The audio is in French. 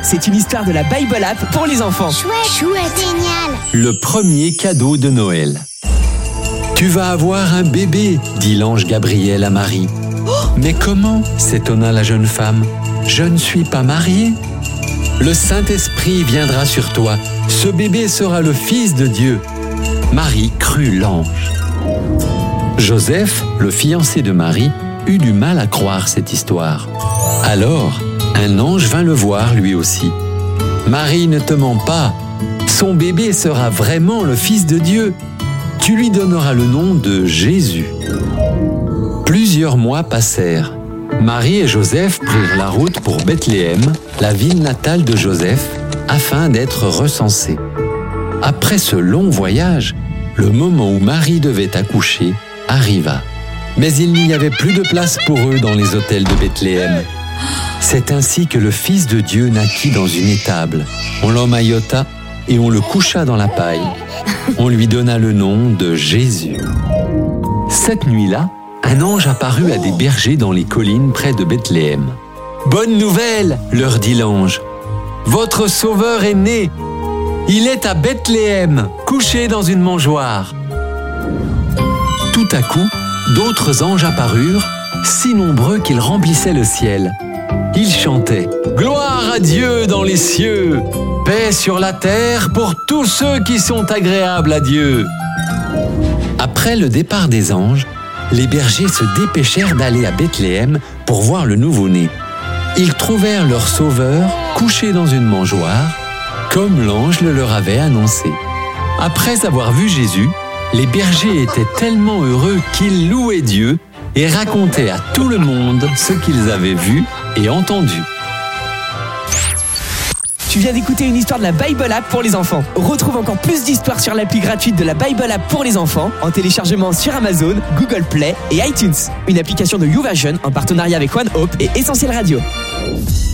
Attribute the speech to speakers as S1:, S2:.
S1: c'est une histoire de la Bible App pour les enfants.
S2: Chouette, génial.
S3: Le premier cadeau de Noël. Tu vas avoir un bébé, dit l'ange Gabriel à Marie. Mais comment ? S'étonna la jeune femme. Je ne suis pas mariée. Le Saint-Esprit viendra sur toi. Ce bébé sera le Fils de Dieu. Marie crut l'ange. Joseph, le fiancé de Marie, eut du mal à croire cette histoire. Alors, un ange vint le voir lui aussi. Marie, ne te mens pas. Son bébé sera vraiment le Fils de Dieu. Tu lui donneras le nom de Jésus. Plusieurs mois passèrent. Marie et Joseph prirent la route pour Bethléem, la ville natale de Joseph, afin d'être recensés. Après ce long voyage, le moment où Marie devait accoucher arriva. Mais il n'y avait plus de place pour eux dans les hôtels de Bethléem. C'est ainsi que le Fils de Dieu naquit dans une étable. On l'emmaillota et on le coucha dans la paille. On lui donna le nom de Jésus. Cette nuit-là, un ange apparut à des bergers dans les collines près de Bethléem. « Bonne nouvelle !» leur dit l'ange. « Votre sauveur est né. Il est à Bethléem, couché dans une mangeoire. » Tout à coup, d'autres anges apparurent, si nombreux qu'ils remplissaient le ciel. Ils chantaient « Gloire à Dieu dans les cieux, paix sur la terre pour tous ceux qui sont agréables à Dieu. » Après le départ des anges, les bergers se dépêchèrent d'aller à Bethléem pour voir le nouveau-né. Ils trouvèrent leur sauveur couché dans une mangeoire, comme l'ange le leur avait annoncé. Après avoir vu Jésus, les bergers étaient tellement heureux qu'ils louaient Dieu et racontaient à tout le monde ce qu'ils avaient vu et entendu.
S1: Tu viens d'écouter une histoire de la Bible App pour les enfants. Retrouve encore plus d'histoires sur l'appli gratuite de la Bible App pour les enfants en téléchargement sur Amazon, Google Play et iTunes. Une application de YouVersion en partenariat avec One Hope et Essentiel Radio.